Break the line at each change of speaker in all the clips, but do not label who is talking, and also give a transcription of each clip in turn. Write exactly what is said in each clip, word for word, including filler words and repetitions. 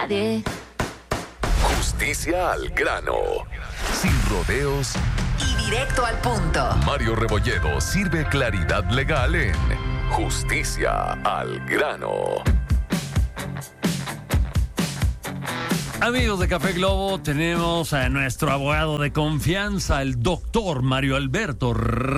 nadie.
Justicia al grano. Sin rodeos
y directo al punto.
Mario Rebolledo sirve claridad legal en Justicia al grano.
Amigos de Café Globo, tenemos a nuestro abogado de confianza, el doctor Mario Alberto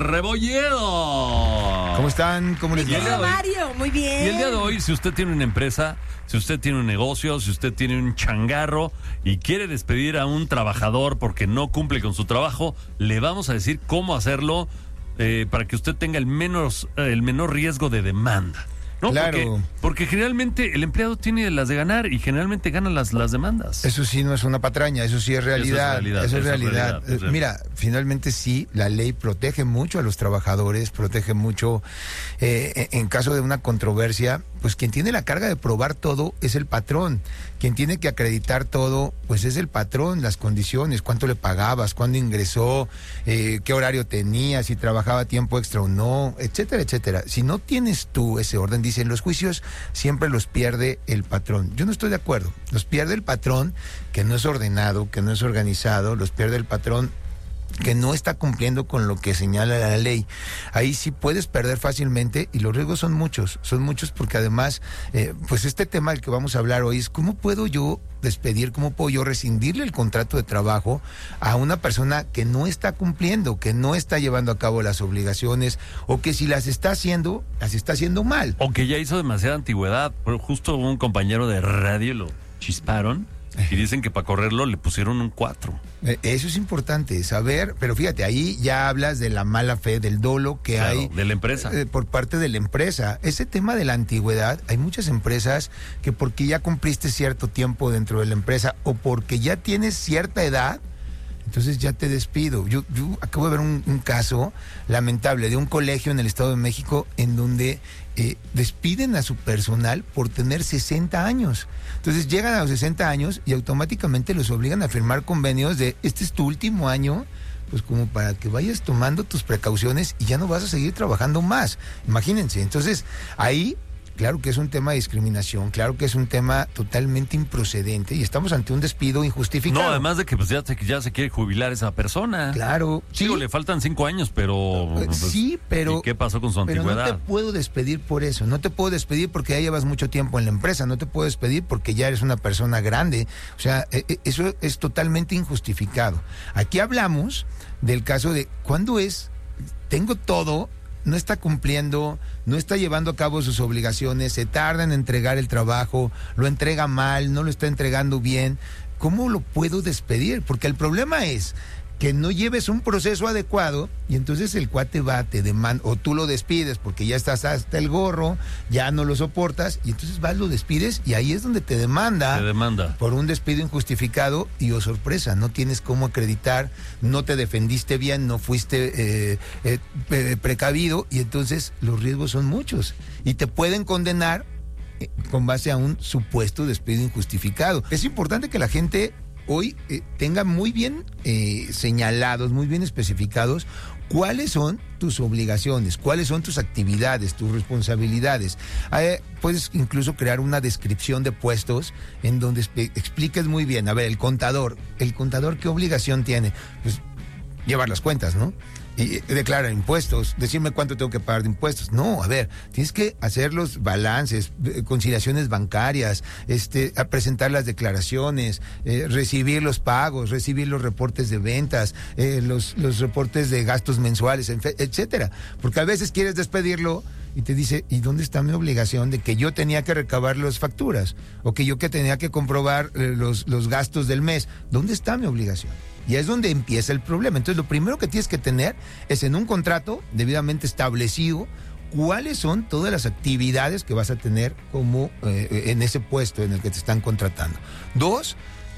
Rebolledo.
¿Cómo están? ¿Cómo les
va? Mario, muy bien.
Y el día de hoy, si usted tiene una empresa, si usted tiene un negocio, si usted tiene un changarro y quiere despedir a un trabajador porque no cumple con su trabajo, le vamos a decir cómo hacerlo eh, para que usted tenga el menos, el menor riesgo de demanda. No,
claro.
Porque, porque generalmente el empleado tiene las de ganar y generalmente gana las, las demandas.
Eso sí no es una patraña, eso sí es realidad. Eso es realidad. Eso es realidad. Eso es realidad. Es realidad. Mira, finalmente sí, la ley protege mucho a los trabajadores, protege mucho. Eh, en caso de una controversia, pues quien tiene la carga de probar todo es el patrón. Quien tiene que acreditar todo, pues es el patrón, las condiciones, cuánto le pagabas, cuándo ingresó, eh, qué horario tenía, si trabajaba tiempo extra o no, etcétera, etcétera. Si no tienes tú ese orden, dicen los juicios siempre los pierde el patrón. Yo no estoy de acuerdo. Los pierde el patrón que no es ordenado, que no es organizado, los pierde el patrón que no está cumpliendo con lo que señala la ley. Ahí sí puedes perder fácilmente y los riesgos son muchos, son muchos porque además, eh, pues este tema del que vamos a hablar hoy es cómo puedo yo despedir, cómo puedo yo rescindirle el contrato de trabajo a una persona que no está cumpliendo, que no está llevando a cabo las obligaciones o que si las está haciendo, las está haciendo mal.
O que ya hizo demasiada antigüedad. Justo un compañero de radio lo chisparon. Y dicen que para correrlo le pusieron un cuatro.
Eso es importante, saber, pero fíjate, ahí ya hablas de la mala fe, del dolo que
claro,
hay.
De la empresa.
Eh, por parte de la empresa. Ese tema de la antigüedad, hay muchas empresas que porque ya cumpliste cierto tiempo dentro de la empresa o porque ya tienes cierta edad, entonces ya te despido. Yo, yo acabo de ver un, un caso lamentable de un colegio en el Estado de México en donde eh, despiden a su personal por tener sesenta años. Entonces llegan a los sesenta años y automáticamente los obligan a firmar convenios de este es tu último año, pues como para que vayas tomando tus precauciones y ya no vas a seguir trabajando más. Imagínense. Entonces ahí, claro que es un tema de discriminación, claro que es un tema totalmente improcedente y estamos ante un despido injustificado.
No, además de que pues ya se, ya se quiere jubilar esa persona.
Claro.
Digo, sí. Le faltan cinco años, pero...
Pues, sí, pero...
¿Y qué pasó con su antigüedad?
Pero no te puedo despedir por eso, no te puedo despedir porque ya llevas mucho tiempo en la empresa, no te puedo despedir porque ya eres una persona grande, o sea, eso es totalmente injustificado. Aquí hablamos del caso de cuándo es, tengo todo... no está cumpliendo, no está llevando a cabo sus obligaciones, se tarda en entregar el trabajo, lo entrega mal, no lo está entregando bien. ¿Cómo lo puedo despedir? Porque el problema es que no lleves un proceso adecuado y entonces el cuate va, te demanda, o tú lo despides porque ya estás hasta el gorro, ya no lo soportas, y entonces vas, lo despides y ahí es donde te demanda,
te demanda
por un despido injustificado y, oh sorpresa, no tienes cómo acreditar, no te defendiste bien, no fuiste eh, eh, eh, precavido y entonces los riesgos son muchos y te pueden condenar eh, con base a un supuesto despido injustificado. Es importante que la gente hoy eh, tenga muy bien eh, señalados, muy bien especificados cuáles son tus obligaciones, cuáles son tus actividades, tus responsabilidades. Eh, puedes incluso crear una descripción de puestos en donde exp- expliques muy bien, a ver, el contador, ¿el contador qué obligación tiene? Pues llevar las cuentas, ¿no? Y declarar impuestos, decirme cuánto tengo que pagar de impuestos. No, a ver, tienes que hacer los balances, conciliaciones bancarias, este, a presentar las declaraciones, eh, recibir los pagos, recibir los reportes de ventas, eh, los, los reportes de gastos mensuales, etcétera. Porque a veces quieres despedirlo y te dice, ¿y dónde está mi obligación de que yo tenía que recabar las facturas? O que yo que tenía que comprobar eh, los, los gastos del mes. ¿Dónde está mi obligación? Y es donde empieza el problema. Entonces, lo primero que tienes que tener es en un contrato debidamente establecido cuáles son todas las actividades que vas a tener como eh, en ese puesto en el que te están contratando. Dos,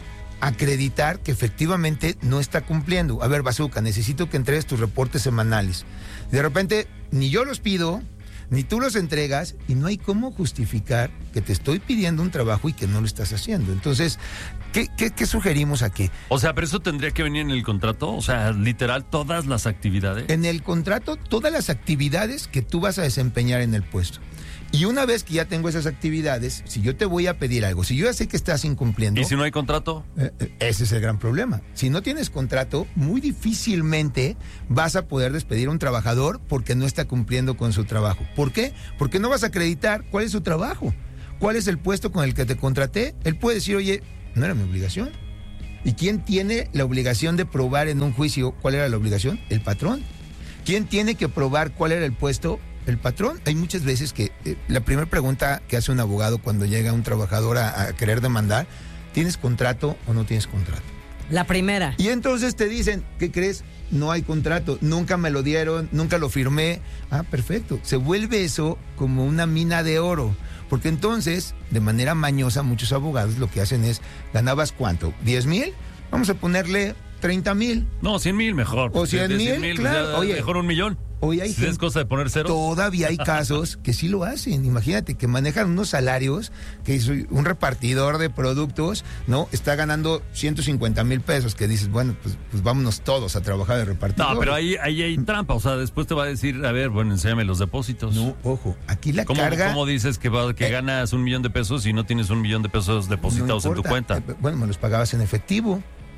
acreditar que efectivamente no está cumpliendo. A ver, Bazooka, necesito que entregues tus reportes semanales. De repente, ni yo los pido, ni tú los entregas y no hay cómo justificar que te estoy pidiendo un trabajo y que no lo estás haciendo. Entonces, ¿qué, qué, qué sugerimos aquí?
O sea, pero eso tendría que venir en el contrato, o sea, literal todas las actividades.
En el contrato, todas las actividades que tú vas a desempeñar en el puesto. Y una vez que ya tengo esas actividades, si yo te voy a pedir algo, si yo ya sé que estás incumpliendo...
¿Y si no hay contrato?
Eh, eh, ese es el gran problema. Si no tienes contrato, muy difícilmente vas a poder despedir a un trabajador porque no está cumpliendo con su trabajo. ¿Por qué? Porque no vas a acreditar cuál es su trabajo, cuál es el puesto con el que te contraté. Él puede decir, oye, no era mi obligación. ¿Y quién tiene la obligación de probar en un juicio cuál era la obligación? El patrón. ¿Quién tiene que probar cuál era el puesto? El patrón. Hay muchas veces que eh, la primera pregunta que hace un abogado cuando llega un trabajador a, a querer demandar, ¿tienes contrato o no tienes contrato?
La primera.
Y entonces te dicen, ¿qué crees? No hay contrato, nunca me lo dieron, nunca lo firmé. Ah, perfecto. Se vuelve eso como una mina de oro. Porque entonces, de manera mañosa, muchos abogados lo que hacen es, ¿ganabas cuánto? ¿diez mil? Vamos a ponerle treinta mil.
No, cien mil mejor.
O cien mil, claro.
Oye, mejor un millón.
Hoy hay
si
gente,
es cosa de poner cero.
Todavía hay casos que sí lo hacen. Imagínate que manejan unos salarios, que soy un repartidor de productos, ¿no? Está ganando ciento cincuenta mil pesos, que dices, bueno, pues, pues vámonos todos a trabajar de repartidor.
No, pero ahí, ahí hay trampa. O sea, después te va a decir, a ver, bueno, enséñame los depósitos.
No, ojo, aquí la
¿Cómo,
carga...
¿Cómo dices que, va, que eh, ganas un millón de pesos y no tienes un millón de pesos depositados no en tu cuenta?
Eh, bueno, me los pagabas en efectivo.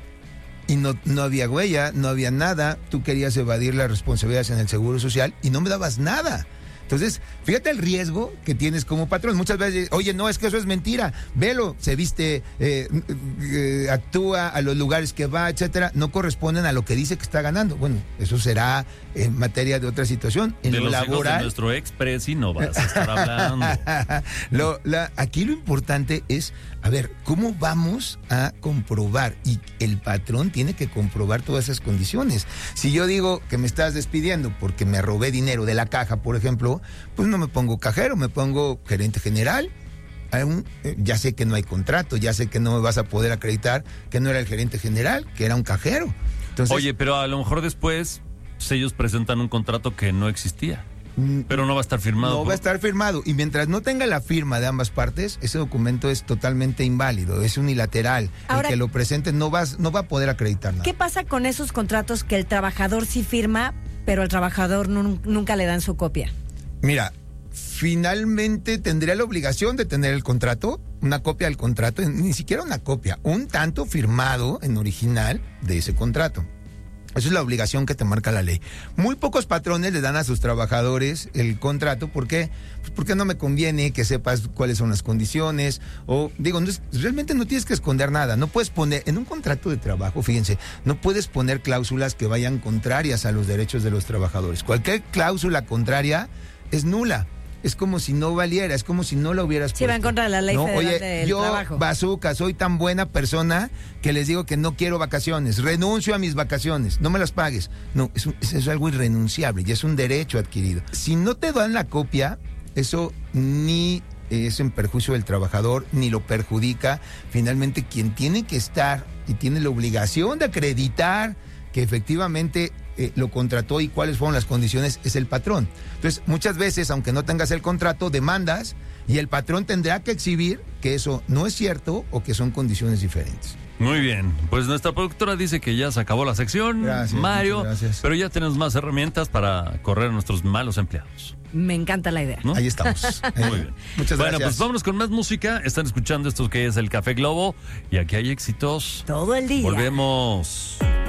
Y no, no había huella, no había nada. Tú querías evadir las responsabilidades en el Seguro Social y no me dabas nada. Entonces, fíjate el riesgo que tienes como patrón. Muchas veces, oye, no, es que eso es mentira. Velo, se viste, eh, eh, actúa a los lugares que va, etcétera. No corresponden a lo que dice que está ganando. Bueno, eso será en materia de otra situación. En
de
lo
los
laboral.
Hijos de nuestro expresi no vas a estar hablando.
lo, la, aquí lo importante es, a ver, ¿cómo vamos a comprobar? Y el patrón tiene que comprobar todas esas condiciones. Si yo digo que me estás despidiendo porque me robé dinero de la caja, por ejemplo, pues no me pongo cajero, me pongo gerente general. Aún, eh, ya sé que no hay contrato, ya sé que no me vas a poder acreditar que no era el gerente general, que era un cajero. Entonces,
oye, pero a lo mejor después pues, ellos presentan un contrato que no existía. Pero no va a estar firmado.
No
por...
va a estar firmado. Y mientras no tenga la firma de ambas partes, ese documento es totalmente inválido, es unilateral. Ahora, el que lo presente no va, no va a poder acreditar nada.
¿Qué pasa con esos contratos que el trabajador sí firma, pero el trabajador no, nunca le dan su copia?
Mira, finalmente tendría la obligación de tener el contrato, una copia del contrato, ni siquiera una copia, un tanto firmado en original de ese contrato. Esa es la obligación que te marca la ley. Muy pocos patrones le dan a sus trabajadores el contrato. ¿Por qué? Pues porque no me conviene que sepas cuáles son las condiciones. O digo, no es, realmente no tienes que esconder nada. No puedes poner, en un contrato de trabajo, fíjense, no puedes poner cláusulas que vayan contrarias a los derechos de los trabajadores. Cualquier cláusula contraria es nula. Es como si no valiera, es como si no la hubieras puesto.
Sí, va en contra de la ley
no,
federal
oye,
del
yo,
trabajo.
Bazooka, soy tan buena persona que les digo que no quiero vacaciones, renuncio a mis vacaciones, no me las pagues. No, es, un, es, es algo irrenunciable y es un derecho adquirido. Si no te dan la copia, eso ni es en perjuicio del trabajador, ni lo perjudica. Finalmente, quien tiene que estar y tiene la obligación de acreditar que efectivamente eh, lo contrató y cuáles fueron las condiciones es el patrón. Entonces, muchas veces, aunque no tengas el contrato, demandas y el patrón tendrá que exhibir que eso no es cierto o que son condiciones diferentes.
Muy bien, pues nuestra productora dice que ya se acabó la sección,
gracias,
Mario,
gracias.
Pero ya tenemos más herramientas para correr a nuestros malos empleados.
Me encanta la idea.
¿No? Ahí estamos.
Muy bien.
Muchas gracias.
Bueno, pues vámonos con más música. Están escuchando esto que es el Café Globo y aquí hay éxitos.
Todo el día.
Volvemos.